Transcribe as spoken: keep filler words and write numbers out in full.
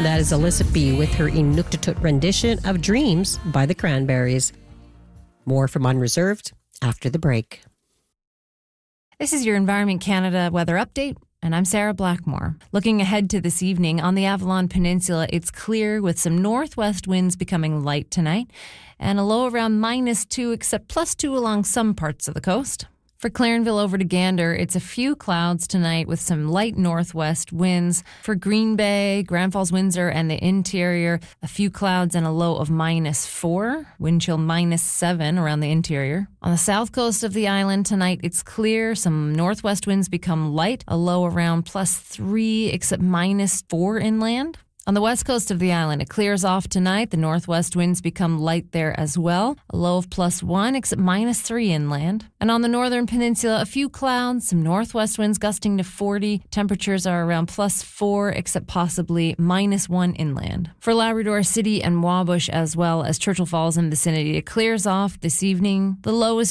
And that is Alyssa B. with her Inuktitut rendition of Dreams by the Cranberries. More from Unreserved after the break. This is your Environment Canada weather update, and I'm Sarah Blackmore. Looking ahead to this evening, on the Avalon Peninsula, it's clear with some northwest winds becoming light tonight, and a low around minus two, except plus two along some parts of the coast. For Clarenville over to Gander, it's a few clouds tonight with some light northwest winds. For Green Bay, Grand Falls, Windsor, and the interior, a few clouds and a low of minus four. Wind chill minus seven around the interior. On the south coast of the island tonight, it's clear. Some northwest winds become light, a low around plus three, except minus four inland. On the west coast of the island, it clears off tonight. The northwest winds become light there as well. A low of plus one, except minus three inland. And on the northern peninsula, a few clouds, some northwest winds gusting to forty. Temperatures are around plus four, except possibly minus one inland. For Labrador City and Wabush, as well as Churchill Falls and vicinity, it clears off this evening. The low is